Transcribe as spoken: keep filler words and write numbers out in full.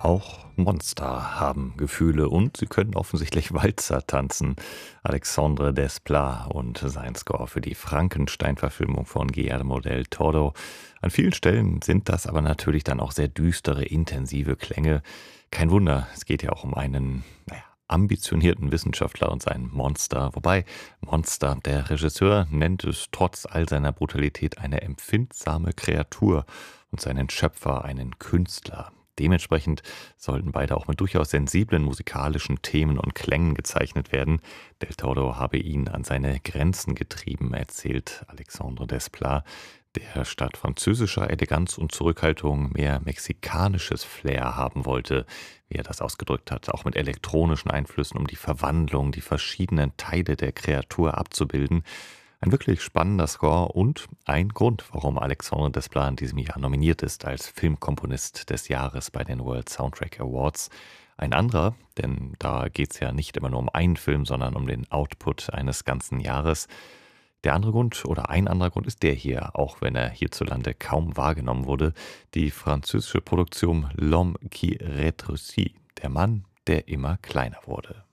Auch Monster haben Gefühle und sie können offensichtlich Walzer tanzen. Alexandre Desplat und sein Score für die Frankenstein-Verfilmung von Guillermo del Toro. An vielen Stellen sind das aber natürlich dann auch sehr düstere, intensive Klänge. Kein Wunder, es geht ja auch um einen, naja, ambitionierten Wissenschaftler und sein Monster. Wobei Monster, der Regisseur nennt es trotz all seiner Brutalität eine empfindsame Kreatur und seinen Schöpfer einen Künstler. Dementsprechend sollten beide auch mit durchaus sensiblen musikalischen Themen und Klängen gezeichnet werden. Del Toro habe ihn an seine Grenzen getrieben, erzählt Alexandre Desplat, der statt französischer Eleganz und Zurückhaltung mehr mexikanisches Flair haben wollte, wie er das ausgedrückt hat, auch mit elektronischen Einflüssen, um die Verwandlung, die verschiedenen Teile der Kreatur abzubilden. Ein wirklich spannender Score und ein Grund, warum Alexandre Desplat in diesem Jahr nominiert ist als Filmkomponist des Jahres bei den World Soundtrack Awards. Ein anderer, denn da geht es ja nicht immer nur um einen Film, sondern um den Output eines ganzen Jahres. Der andere Grund oder ein anderer Grund ist der hier, auch wenn er hierzulande kaum wahrgenommen wurde, die französische Produktion L'Homme qui rétrécit, der Mann, der immer kleiner wurde.